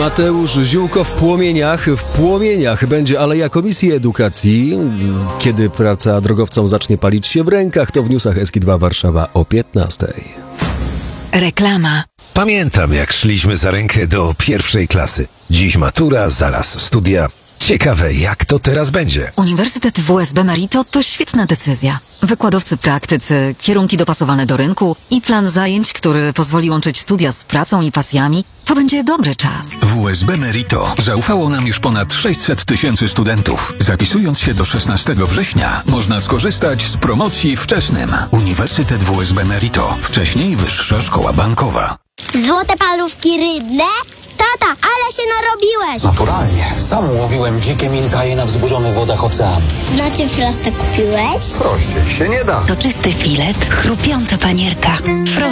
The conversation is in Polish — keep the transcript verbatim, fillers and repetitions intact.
Mateusz Ziółko w płomieniach. W płomieniach będzie Aleja Komisji Edukacji. Kiedy praca drogowcom zacznie palić się w rękach, to w newsach S K dwa Warszawa o piętnastej. Reklama. Pamiętam, jak szliśmy za rękę do pierwszej klasy. Dziś matura, zaraz studia. Ciekawe, jak to teraz będzie. Uniwersytet W S B Merito to świetna decyzja. Wykładowcy praktycy, kierunki dopasowane do rynku i plan zajęć, który pozwoli łączyć studia z pracą i pasjami, to będzie dobry czas. W S B Merito zaufało nam już ponad sześćset tysięcy studentów. Zapisując się do szesnastego września, można skorzystać z promocji wczesnym. Uniwersytet W S B Merito. Wcześniej Wyższa Szkoła Bankowa. Złote paluszki rybne? Tata, ale się narobiłeś! Naturalnie. Sam łowiłem dzikie minkaje na wzburzonych wodach oceanu. Znaczy frostę kupiłeś? Prościej się nie da. Soczysty filet, chrupiąca panierka.